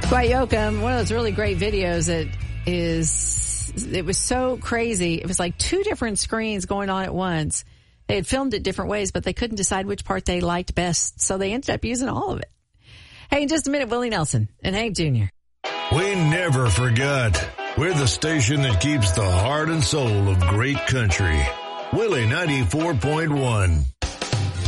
Dwight Yoakam, one of those really great videos it was so crazy. It was like two different screens going on at once. They had filmed it different ways, but they couldn't decide which part they liked best, so they ended up using all of it. Hey, in just a minute, Willie Nelson and Hank Jr. We never forgot. We're the station that keeps the heart and soul of great country. Willie 94.1.